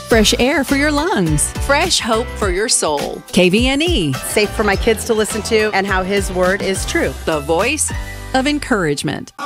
fresh air for your lungs. Fresh hope for your soul. KVNE, safe for my kids to listen to, and how His word is true. The voice of encouragement.